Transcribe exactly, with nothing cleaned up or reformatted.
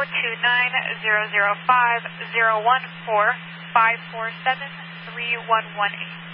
two nine zero zero five zero one four five four seven three one one eight.